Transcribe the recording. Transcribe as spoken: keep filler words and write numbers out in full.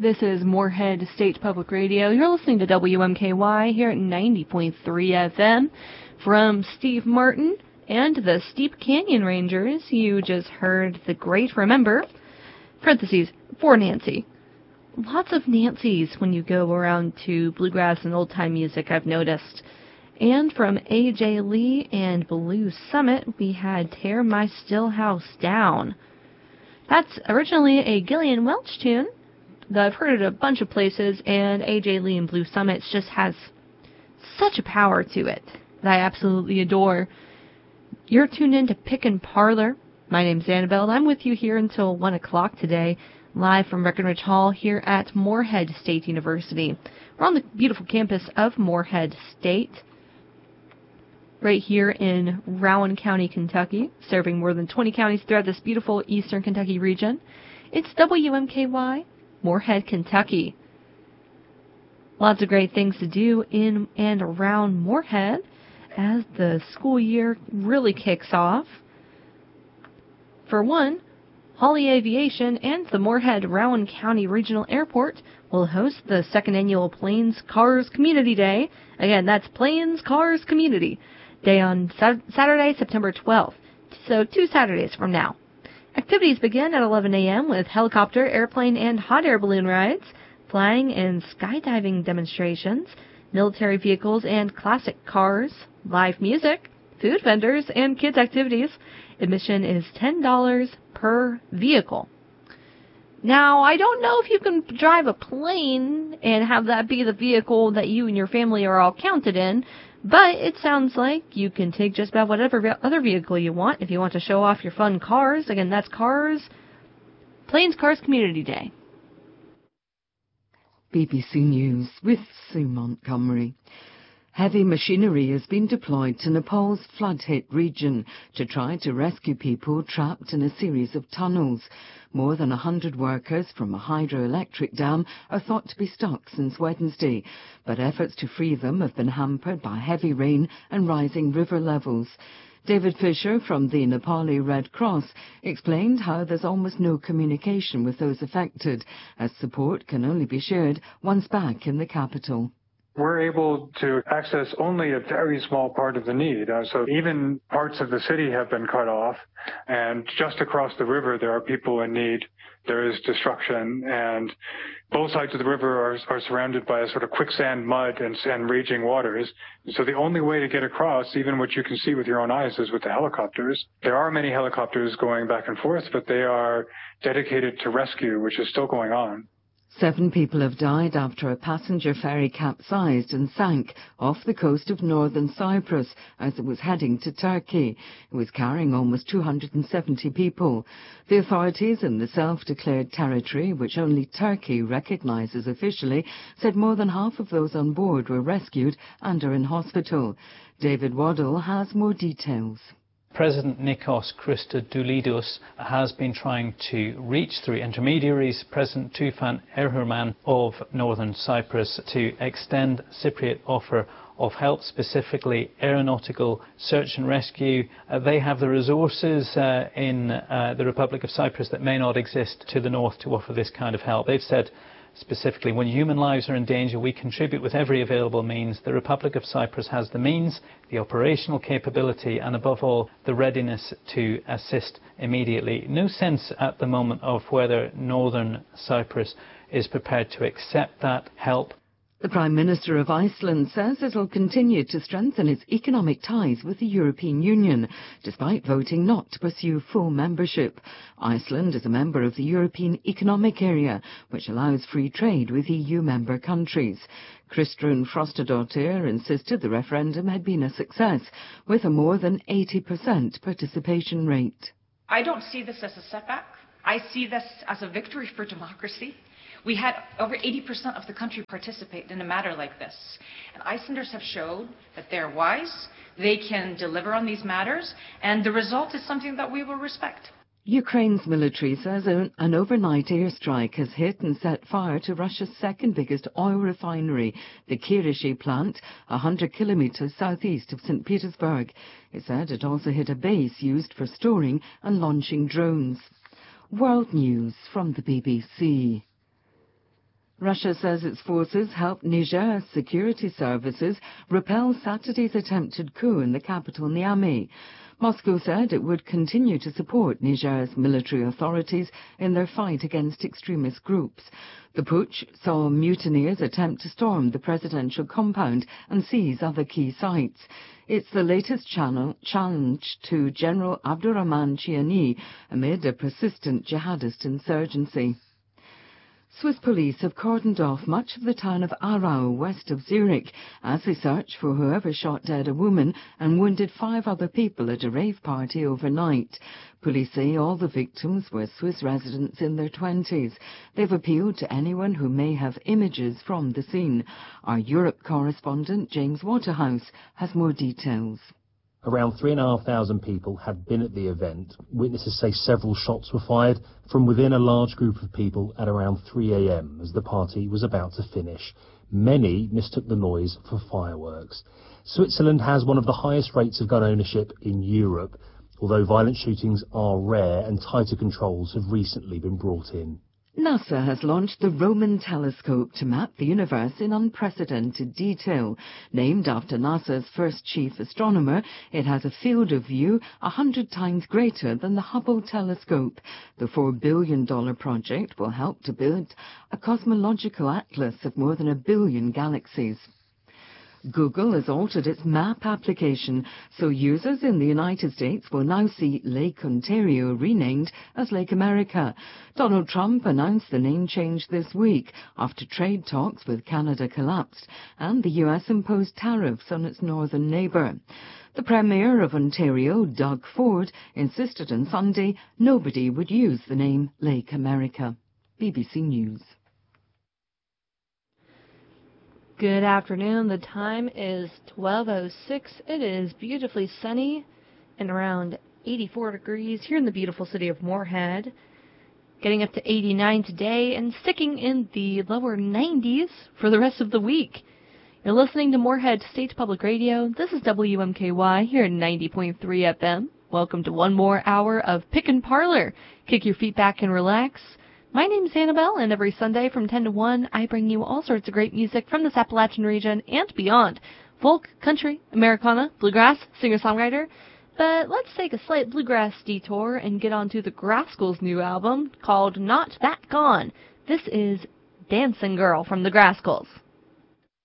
This is Moorhead State Public Radio. You're listening to W M K Y here at ninety point three F M. From Steve Martin and the Steep Canyon Rangers, you just heard The Great Remember, parentheses, for Nancy. Lots of Nancys when you go around to bluegrass and old-time music, I've noticed. And from A J Lee and Blue Summit, we had Tear My Still House Down. That's originally a Gillian Welch tune. I've heard it a bunch of places, and A J Lee and Blue Summit just has such a power to it that I absolutely adore. You're tuned in to Pickin' Parlor. My name's Annabelle, and I'm with you here until one o'clock today, live from Breckenridge Hall here at Moorhead State University. We're on the beautiful campus of Moorhead State, right here in Rowan County, Kentucky, serving more than twenty counties throughout this beautiful eastern Kentucky region. It's W M K Y, Moorhead, Kentucky. Lots of great things to do in and around Moorhead as the school year really kicks off. For one, Hawley Aviation and the Moorhead-Rowan County Regional Airport will host the second annual Plains Cars Community Day. Again, that's Plains Cars Community Day on Saturday, September twelfth. So two Saturdays from now. Activities begin at eleven a.m. with helicopter, airplane, and hot air balloon rides, flying and skydiving demonstrations, military vehicles and classic cars, live music, food vendors, and kids' activities. Admission is ten dollars per vehicle. Now, I don't know if you can drive a plane and have that be the vehicle that you and your family are all counted in, but it sounds like you can take just about whatever other vehicle you want if you want to show off your fun cars. Again, that's Cars, Plains Cars Community Day. B B C News with Sue Montgomery. Heavy machinery has been deployed to Nepal's flood-hit region to try to rescue people trapped in a series of tunnels. More than one hundred workers from a hydroelectric dam are thought to be stuck since Wednesday, but efforts to free them have been hampered by heavy rain and rising river levels. David Fisher from the Nepali Red Cross explained how there's almost no communication with those affected, as support can only be shared once back in the capital. We're able to access only a very small part of the need. Uh, so even parts of the city have been cut off, and just across the river there are people in need. There is destruction, and both sides of the river are, are surrounded by a sort of quicksand mud and, and raging waters. So the only way to get across, even what you can see with your own eyes, is with the helicopters. There are many helicopters going back and forth, but they are dedicated to rescue, which is still going on. Seven people have died after a passenger ferry capsized and sank off the coast of northern Cyprus as it was heading to Turkey. It was carrying almost two hundred seventy people. The authorities in the self-declared territory, which only Turkey recognises officially, said more than half of those on board were rescued and are in hospital. David Waddell has more details. President Nikos Christodoulidis has been trying to reach through intermediaries President Tufan Erhurman of Northern Cyprus to extend Cypriot offer of help, specifically aeronautical search and rescue. Uh, they have the resources uh, in uh, the Republic of Cyprus that may not exist to the north to offer this kind of help. They've said specifically, when human lives are in danger, we contribute with every available means. The Republic of Cyprus has the means, the operational capability, and above all, the readiness to assist immediately. No sense at the moment of whether Northern Cyprus is prepared to accept that help. The Prime Minister of Iceland says it will continue to strengthen its economic ties with the European Union, despite voting not to pursue full membership. Iceland is a member of the European Economic Area, which allows free trade with E U member countries. Kristrún Frostadóttir insisted the referendum had been a success, with a more than eighty percent participation rate. I don't see this as a setback. I see this as a victory for democracy. We had over eighty percent of the country participate in a matter like this. And Icelanders have showed that they're wise, they can deliver on these matters, and the result is something that we will respect. Ukraine's military says an overnight airstrike has hit and set fire to Russia's second biggest oil refinery, the Kyryshny plant, one hundred kilometers southeast of Saint Petersburg. It said it also hit a base used for storing and launching drones. World News from the B B C. Russia says its forces helped Niger's security services repel Saturday's attempted coup in the capital Niamey. Moscow said it would continue to support Niger's military authorities in their fight against extremist groups. The putsch saw mutineers attempt to storm the presidential compound and seize other key sites. It's the latest channel, challenge to General Abdurrahman Chiani amid a persistent jihadist insurgency. Swiss police have cordoned off much of the town of Aarau, west of Zurich, as they search for whoever shot dead a woman and wounded five other people at a rave party overnight. Police say all the victims were Swiss residents in their twenties. They've appealed to anyone who may have images from the scene. Our Europe correspondent, James Waterhouse, has more details. Around three and a half thousand people had been at the event. Witnesses say several shots were fired from within a large group of people at around three a m as the party was about to finish. Many mistook the noise for fireworks. Switzerland has one of the highest rates of gun ownership in Europe, although violent shootings are rare and tighter controls have recently been brought in. NASA has launched the Roman telescope to map the universe in unprecedented detail. Named after NASA's first chief astronomer, it has a field of view a hundred times greater than the Hubble telescope. The four billion dollars project will help to build a cosmological atlas of more than a billion galaxies. Google has altered its map application, so users in the United States will now see Lake Ontario renamed as Lake America. Donald Trump announced the name change this week after trade talks with Canada collapsed and the U S imposed tariffs on its northern neighbour. The Premier of Ontario, Doug Ford, insisted on Sunday nobody would use the name Lake America. B B C News. Good afternoon. The time is twelve oh six. It is beautifully sunny and around eighty-four degrees here in the beautiful city of Moorhead. Getting up to eighty-nine today and sticking in the lower nineties for the rest of the week. You're listening to Moorhead State Public Radio. This is W M K Y here at ninety point three F M. Welcome to one more hour of Pick and Parlor. Kick your feet back and relax. My name's Annabelle, and every Sunday from ten to one, I bring you all sorts of great music from this Appalachian region and beyond. Folk, country, Americana, bluegrass, singer-songwriter. But let's take a slight bluegrass detour and get on to the Grascals' new album called Not That Gone. This is Dancing Girl from the Grascals.